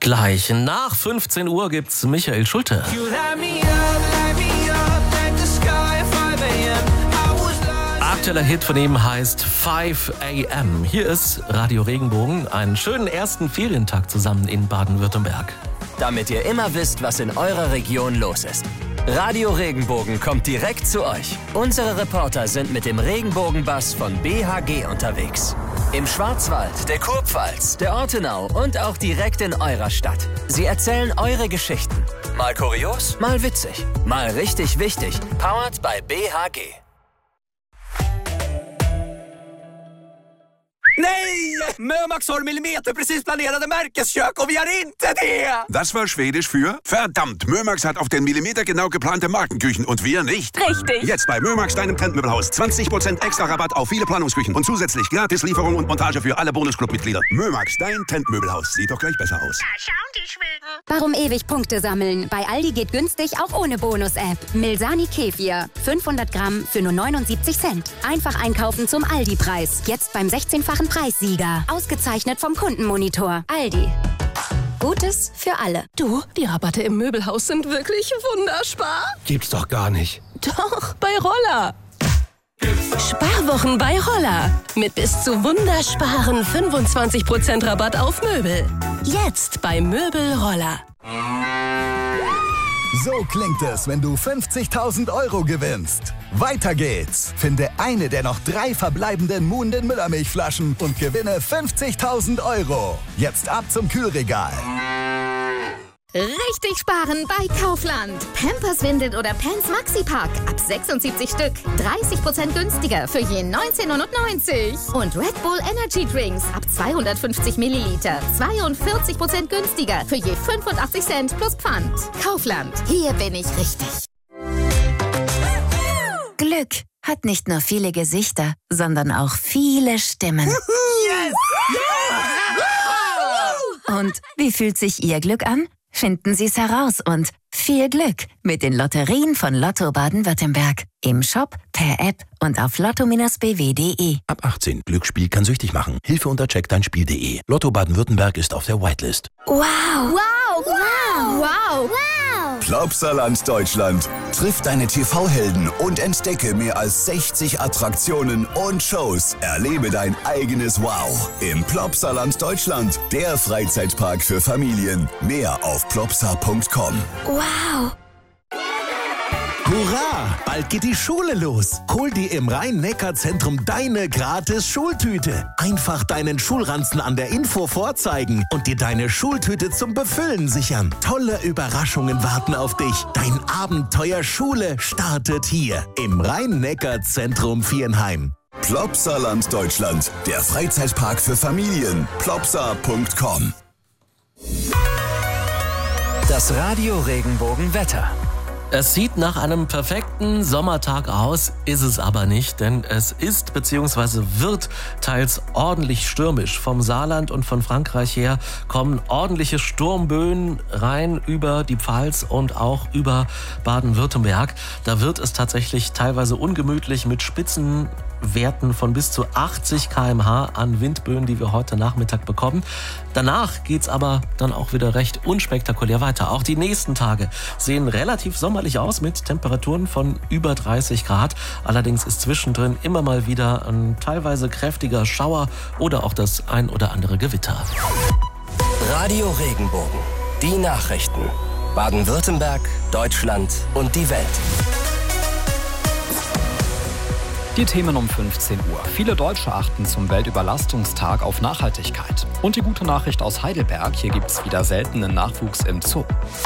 gleich. Nach 15 Uhr gibt's Michael Schulte. Aktueller Hit von ihm heißt 5 AM. Hier ist Radio Regenbogen. Einen schönen ersten Ferientag zusammen in Baden-Württemberg. Damit ihr immer wisst, was in eurer Region los ist. Radio Regenbogen kommt direkt zu euch. Unsere Reporter sind mit dem Regenbogenbus von BHG unterwegs. Im Schwarzwald, der Kurpfalz, der Ortenau und auch direkt in eurer Stadt. Sie erzählen eure Geschichten. Mal kurios, mal witzig, mal richtig wichtig. Powered by BHG. Nej! Mömax har millimeterprecis planerade Märkeskök och vi har inte det! Das war Schwedisch für verdammt, Mömax hat auf den Millimeter genau geplante Markenküchen und wir nicht. Richtig. Jetzt bei Mömax, deinem Trendmöbelhaus. 20% extra Rabatt auf viele Planungsküchen und zusätzlich gratis Lieferung und Montage für alle Bonusclub-Mitglieder. Mömax, dein Trendmöbelhaus. Sieht doch gleich besser aus. Da schauen die Schweden. Warum ewig Punkte sammeln? Bei Aldi geht günstig auch ohne Bonus-App. Milsani Kefir. 500 Gramm für nur 79 Cent. Einfach einkaufen zum Aldi-Preis. Jetzt beim 16-fachen Preissieger. Ausgezeichnet vom Kundenmonitor. Aldi. Gutes für alle. Du, die Rabatte im Möbelhaus sind wirklich wunderspar. Gibt's doch gar nicht. Doch, bei Roller. Sparwochen bei Roller. Mit bis zu wundersparen 25% Rabatt auf Möbel. Jetzt bei Möbel Roller. So klingt es, wenn du 50.000 € gewinnst. Weiter geht's. Finde eine der noch 3 verbleibenden Muhnden Müllermilchflaschen und gewinne 50.000 €. Jetzt ab zum Kühlregal. Richtig sparen bei Kaufland. Pampers, Windeln oder Pants Maxi-Pack. Ab 76 Stück. 30% günstiger für je 19,99 €. Und Red Bull Energy Drinks ab 250 Milliliter. 42% günstiger für je 85 Cent plus Pfand. Kaufland. Hier bin ich richtig. Glück hat nicht nur viele Gesichter, sondern auch viele Stimmen. Yes! Und wie fühlt sich Ihr Glück an? Finden Sie es heraus und viel Glück mit den Lotterien von Lotto Baden-Württemberg. Im Shop, per App und auf lotto-bw.de. Ab 18. Glücksspiel kann süchtig machen. Hilfe unter checkdeinspiel.de. Lotto Baden-Württemberg ist auf der Whitelist. Wow! Wow! Wow! Wow! Plopsaland Deutschland. Triff deine TV-Helden und entdecke mehr als 60 Attraktionen und Shows. Erlebe dein eigenes Wow im Plopsaland Deutschland. Der Freizeitpark für Familien. Mehr auf plopsa.com. Wow! Hurra! Bald geht die Schule los. Hol dir im Rhein-Neckar-Zentrum deine gratis Schultüte. Einfach deinen Schulranzen an der Info vorzeigen und dir deine Schultüte zum Befüllen sichern. Tolle Überraschungen warten auf dich. Dein Abenteuer Schule startet hier im Rhein-Neckar-Zentrum Viernheim. Plopsaland Deutschland. Der Freizeitpark für Familien. plopsa.com. Das Radio Regenbogen Wetter. Es sieht nach einem perfekten Sommertag aus, ist es aber nicht, denn es ist bzw. wird teils ordentlich stürmisch. Vom Saarland und von Frankreich her kommen ordentliche Sturmböen rein über die Pfalz und auch über Baden-Württemberg. Da wird es tatsächlich teilweise ungemütlich mit Spitzenwerten von bis zu 80 km/h an Windböen, die wir heute Nachmittag bekommen. Danach geht's aber dann auch wieder recht unspektakulär weiter. Auch die nächsten Tage sehen relativ sommerlich aus mit Temperaturen von über 30 Grad. Allerdings ist zwischendrin immer mal wieder ein teilweise kräftiger Schauer oder auch das ein oder andere Gewitter. Radio Regenbogen. Die Nachrichten. Baden-Württemberg, Deutschland und die Welt. Die Themen um 15 Uhr. Viele Deutsche achten zum Weltüberlastungstag auf Nachhaltigkeit. Und die gute Nachricht aus Heidelberg, hier gibt es wieder seltenen Nachwuchs im Zoo.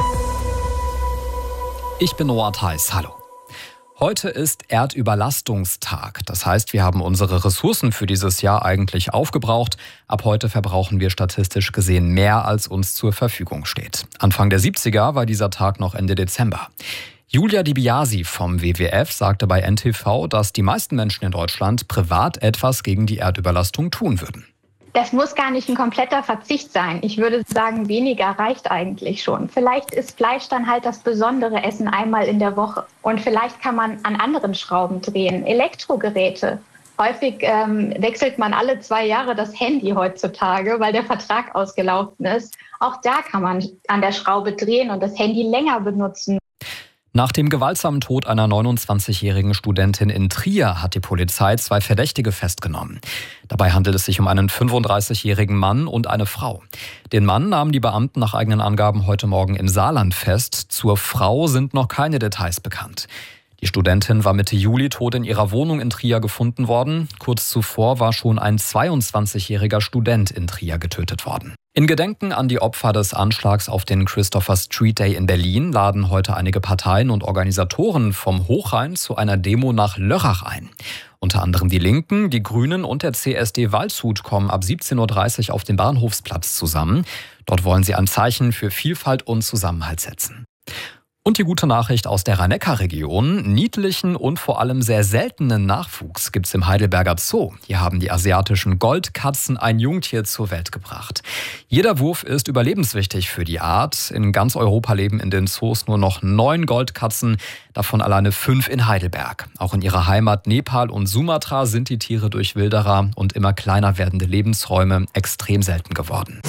Ich bin Noah Theis, hallo. Heute ist Erdüberlastungstag. Das heißt, wir haben unsere Ressourcen für dieses Jahr eigentlich aufgebraucht. Ab heute verbrauchen wir statistisch gesehen mehr, als uns zur Verfügung steht. Anfang der 70er war dieser Tag noch Ende Dezember. Julia Di Biasi vom WWF sagte bei NTV, dass die meisten Menschen in Deutschland privat etwas gegen die Erdüberlastung tun würden. Das muss gar nicht ein kompletter Verzicht sein. Ich würde sagen, weniger reicht eigentlich schon. Vielleicht ist Fleisch dann halt das besondere Essen einmal in der Woche. Und vielleicht kann man an anderen Schrauben drehen. Elektrogeräte Häufig wechselt man alle 2 Jahre das Handy heutzutage, weil der Vertrag ausgelaufen ist. Auch da kann man an der Schraube drehen und das Handy länger benutzen. Nach dem gewaltsamen Tod einer 29-jährigen Studentin in Trier hat die Polizei 2 Verdächtige festgenommen. Dabei handelt es sich um einen 35-jährigen Mann und eine Frau. Den Mann nahmen die Beamten nach eigenen Angaben heute Morgen im Saarland fest. Zur Frau sind noch keine Details bekannt. Die Studentin war Mitte Juli tot in ihrer Wohnung in Trier gefunden worden. Kurz zuvor war schon ein 22-jähriger Student in Trier getötet worden. In Gedenken an die Opfer des Anschlags auf den Christopher Street Day in Berlin laden heute einige Parteien und Organisatoren vom Hochrhein zu einer Demo nach Lörrach ein. Unter anderem die Linken, die Grünen und der CSD Waldshut kommen ab 17.30 Uhr auf den Bahnhofsplatz zusammen. Dort wollen sie ein Zeichen für Vielfalt und Zusammenhalt setzen. Und die gute Nachricht aus der Rhein-Neckar-Region: niedlichen und vor allem sehr seltenen Nachwuchs gibt's im Heidelberger Zoo. Hier haben die asiatischen Goldkatzen ein Jungtier zur Welt gebracht. Jeder Wurf ist überlebenswichtig für die Art. In ganz Europa leben in den Zoos nur noch 9 Goldkatzen, davon alleine 5 in Heidelberg. Auch in ihrer Heimat Nepal und Sumatra sind die Tiere durch Wilderer und immer kleiner werdende Lebensräume extrem selten geworden.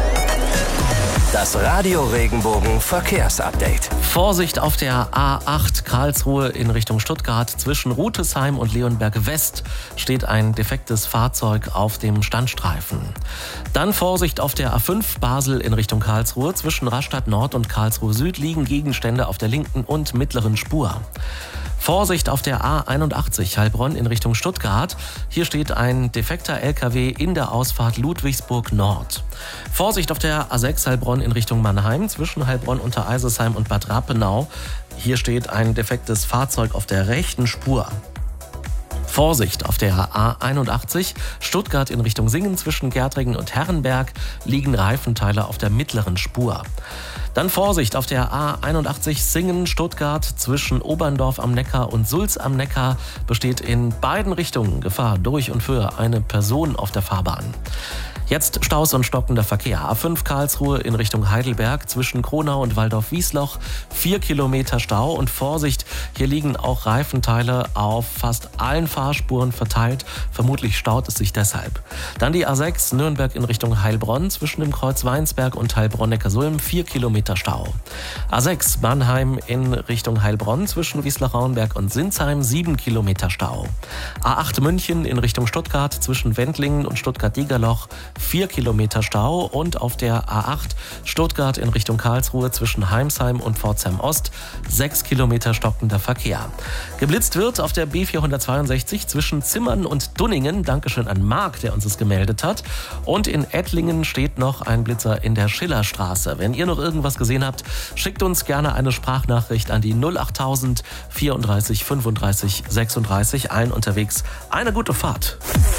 Das Radio Regenbogen Verkehrsupdate. Vorsicht auf der A8 Karlsruhe in Richtung Stuttgart. Zwischen Rutesheim und Leonberg West steht ein defektes Fahrzeug auf dem Standstreifen. Dann Vorsicht auf der A5 Basel in Richtung Karlsruhe. Zwischen Rastatt Nord und Karlsruhe Süd liegen Gegenstände auf der linken und mittleren Spur. Vorsicht auf der A81 Heilbronn in Richtung Stuttgart. Hier steht ein defekter LKW in der Ausfahrt Ludwigsburg Nord. Vorsicht auf der A6 Heilbronn in Richtung Mannheim zwischen Heilbronn unter Eisesheim und Bad Rappenau. Hier steht ein defektes Fahrzeug auf der rechten Spur. Vorsicht auf der A81 Stuttgart in Richtung Singen zwischen Gärtringen und Herrenberg liegen Reifenteile auf der mittleren Spur. Dann Vorsicht auf der A81 Singen-Stuttgart zwischen Oberndorf am Neckar und Sulz am Neckar besteht in beiden Richtungen Gefahr durch und für eine Person auf der Fahrbahn. Jetzt Staus und stockender Verkehr. A5 Karlsruhe in Richtung Heidelberg zwischen Kronau und Waldorf-Wiesloch 4 Kilometer Stau und Vorsicht, hier liegen auch Reifenteile auf fast allen Fahrspuren verteilt. Vermutlich staut es sich deshalb. Dann die A6 Nürnberg in Richtung Heilbronn zwischen dem Kreuz Weinsberg und Heilbronn-Neckarsulm 4 Kilometer Stau. A6 Mannheim in Richtung Heilbronn zwischen Wiesloch-Rauenberg und Sinsheim 7 Kilometer Stau. A8 München in Richtung Stuttgart zwischen Wendlingen und Stuttgart-Degerloch 4 Kilometer Stau und auf der A8 Stuttgart in Richtung Karlsruhe zwischen Heimsheim und Pforzheim Ost 6 Kilometer stockender Verkehr. Geblitzt wird auf der B462 zwischen Zimmern und Dunningen. Dankeschön an Marc, der uns es gemeldet hat. Und in Ettlingen steht noch ein Blitzer in der Schillerstraße. Wenn ihr noch irgendwas gesehen habt, schickt uns gerne eine Sprachnachricht an die 08000 34 35 36. Allen unterwegs eine gute Fahrt.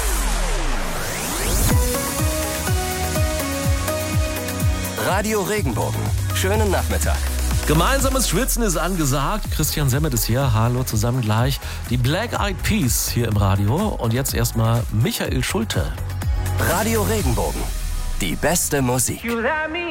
Radio Regenbogen. Schönen Nachmittag. Gemeinsames Schwitzen ist angesagt. Christian Semmet ist hier. Hallo zusammen gleich. Die Black Eyed Peas hier im Radio. Und jetzt erstmal Michael Schulte. Radio Regenbogen. Die beste Musik.